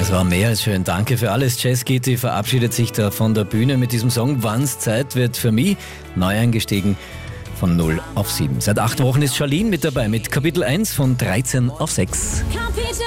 Es war mehr als schön. Danke für alles. Jazz Kitty verabschiedet sich da von der Bühne mit diesem Song Wann's Zeit wird für mich. Neu eingestiegen von 0 auf 7. Seit 8 Wochen ist Charlene mit dabei mit Kapitel 1 von 13 auf 6.